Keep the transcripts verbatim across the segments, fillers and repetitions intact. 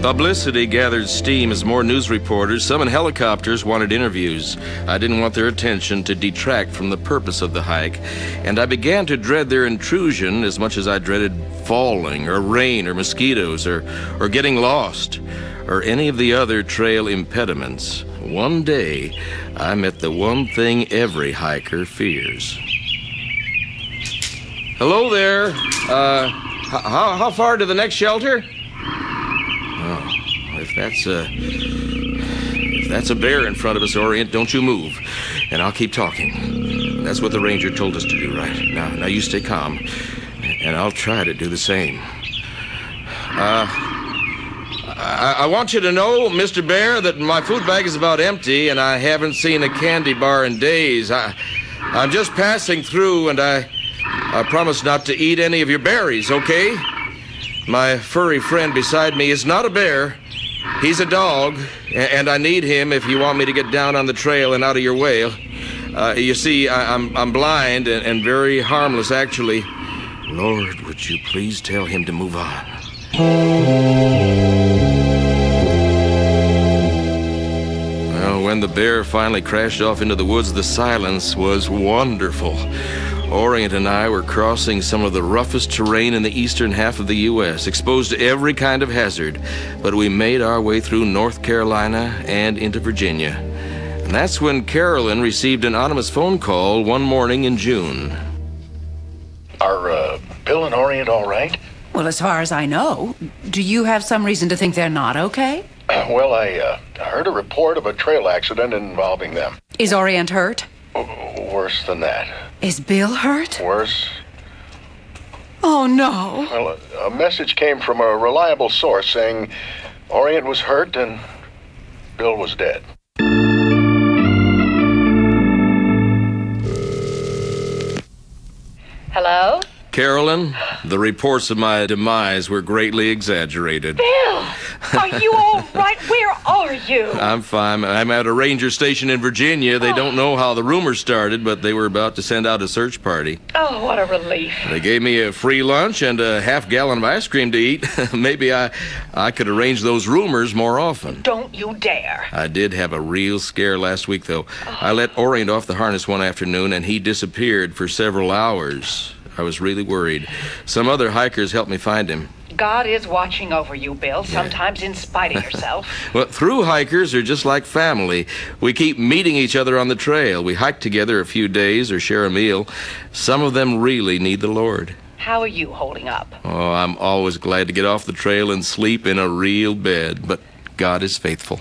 Publicity gathered steam as more news reporters, some in helicopters, wanted interviews. I didn't want their attention to detract from the purpose of the hike, and I began to dread their intrusion as much as I dreaded falling, or rain, or mosquitoes, or, or getting lost, or any of the other trail impediments. One day, I met the one thing every hiker fears. Hello there. Uh, h- how, how far to the next shelter? Oh, if that's a... If that's a bear in front of us, Orient, don't you move. And I'll keep talking. That's what the ranger told us to do, right? Now, now you stay calm, and I'll try to do the same. Uh... I, I want you to know, Mister Bear, that my food bag is about empty, and I haven't seen a candy bar in days. I, I'm just passing through, and I, I promise not to eat any of your berries, okay? My furry friend beside me is not a bear. He's a dog, and I need him if you want me to get down on the trail and out of your way. Uh, you see, I, I'm, I'm blind and, and very harmless, actually. Lord, would you please tell him to move on? Well, when the bear finally crashed off into the woods, the silence was wonderful. Orient and I were crossing some of the roughest terrain in the eastern half of the U S, exposed to every kind of hazard, but we made our way through North Carolina and into Virginia. And that's when Carolyn received an anonymous phone call one morning in June. Are uh, Bill and Orient all right? Well, as far as I know. Do you have some reason to think they're not okay? Uh, well, I uh, heard a report of a trail accident involving them. Is Orient hurt? W- worse than that. Is Bill hurt? Worse? Oh, no. Well, a, a message came from a reliable source saying Orient was hurt and Bill was dead. Hello? Carolyn, the reports of my demise were greatly exaggerated. Bill! Are you all right? Where are you? I'm fine. I'm at a ranger station in Virginia. They Oh. don't know how the rumors started, but they were about to send out a search party. Oh, what a relief. They gave me a free lunch and a half gallon of ice cream to eat. Maybe I, I could arrange those rumors more often. Don't you dare. I did have a real scare last week, though. I let Orient off the harness one afternoon, and he disappeared for several hours. I was really worried. Some other hikers helped me find him. God is watching over you, Bill, sometimes in spite of yourself. Well, through hikers are just like family. We keep meeting each other on the trail. We hike together a few days or share a meal. Some of them really need the Lord. How are you holding up? Oh, I'm always glad to get off the trail and sleep in a real bed, but God is faithful.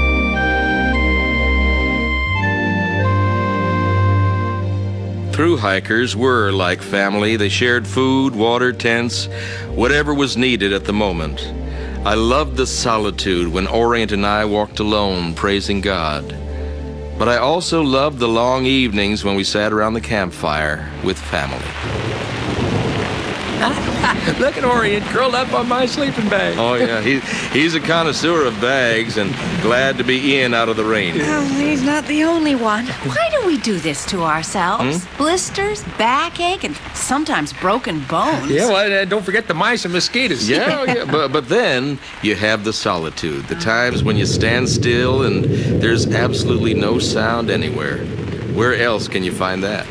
Through hikers were like family. They shared food, water, tents, whatever was needed at the moment. I loved the solitude when Orient and I walked alone, praising God. But I also loved the long evenings when we sat around the campfire with family. Look at Orient curled up on my sleeping bag. Oh, yeah, he, he's a connoisseur of bags and glad to be in out of the rain. Oh, he's not the only one. Why do we do this to ourselves? Hmm? Blisters, backache, and sometimes broken bones. Yeah, well, uh, don't forget the mice and mosquitoes. Yeah, yeah, but, but then you have the solitude, the times when you stand still and there's absolutely no sound anywhere. Where else can you find that?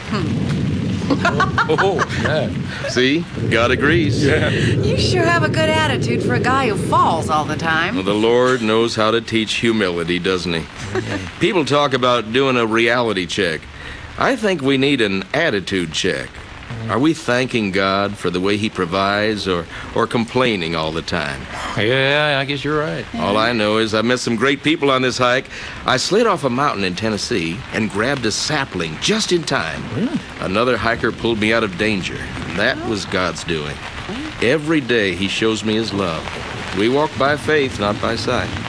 Oh, yeah. See? God agrees. Yeah. You sure have a good attitude for a guy who falls all the time. Well, the Lord knows how to teach humility, doesn't he? People talk about doing a reality check. I think we need an attitude check. Are we thanking God for the way he provides or, or complaining all the time? Yeah, I guess you're right. All I know is I met some great people on this hike. I slid off a mountain in Tennessee and grabbed a sapling just in time. Another hiker pulled me out of danger. That was God's doing. Every day he shows me his love. We walk by faith, not by sight.